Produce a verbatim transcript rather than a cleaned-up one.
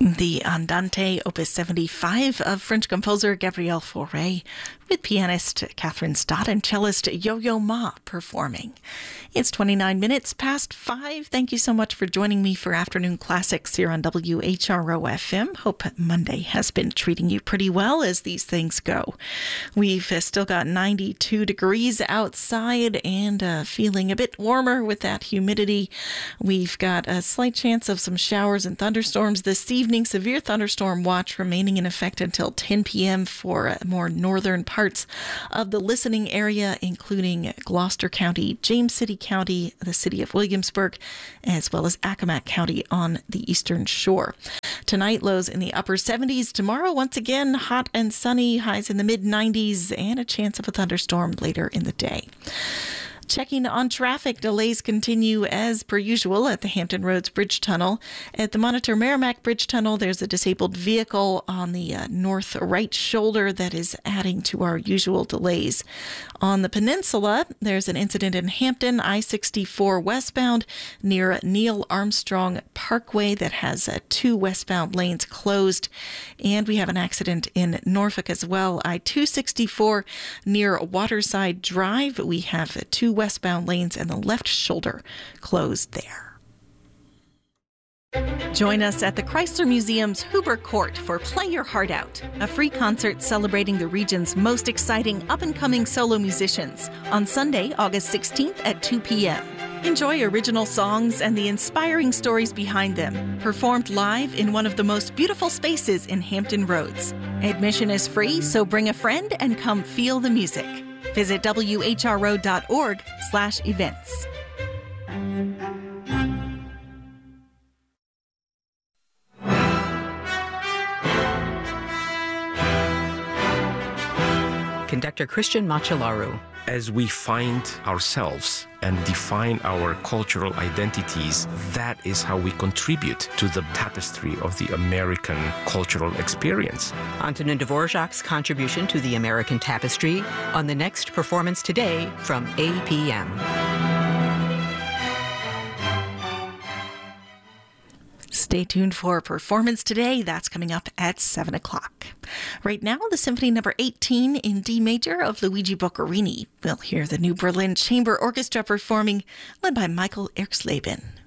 The Andante, Opus seventy-five of French composer Gabriel Fauré, with pianist Catherine Stott and cellist Yo-Yo Ma performing. It's twenty-nine minutes past five. Thank you so much for joining me for Afternoon Classics here on W H R O F M. Hope Monday has been treating you pretty well as these things go. We've uh, still got ninety-two degrees outside and uh, feeling a bit warmer with that humidity. We've got a slight chance of some showers and thunderstorms this evening. Severe thunderstorm watch remaining in effect until ten p.m. for uh, more northern parts of the listening area, including Gloucester County, James City County, the city of Williamsburg, as well as Accomack County on the eastern shore. Tonight, lows in the upper seventies. Tomorrow, once again, hot and sunny, highs in the mid nineties, and a chance of a thunderstorm later in the day. Checking on traffic, delays continue as per usual at the Hampton Roads Bridge Tunnel. At the Monitor Merrimack Bridge Tunnel, there's a disabled vehicle on the uh, north right shoulder that is adding to our usual delays. On the peninsula, there's an incident in Hampton, I sixty-four westbound near Neil Armstrong Parkway that has uh, two westbound lanes closed. And we have an accident in Norfolk as well, I two sixty-four near Waterside Drive. We have uh, two westbound lanes and the left shoulder closed there. Join us at the Chrysler Museum's Huber Court for Play Your Heart Out, a free concert celebrating the region's most exciting up-and-coming solo musicians on Sunday, August sixteenth at two p.m. Enjoy original songs and the inspiring stories behind them, performed live in one of the most beautiful spaces in Hampton Roads. Admission is free, so bring a friend and come feel the music. Visit W H R O dot org slash events. Conductor Christian Machalaru. As we find ourselves and define our cultural identities, that is how we contribute to the tapestry of the American cultural experience. Antonin Dvorak's contribution to the American tapestry on the next Performance Today from eight p.m. Stay tuned for Performance Today. That's coming up at seven o'clock. Right now, the Symphony Number eighteen in D major of Luigi Boccherini. We'll hear the New Berlin Chamber Orchestra performing, led by Michael Erxleben.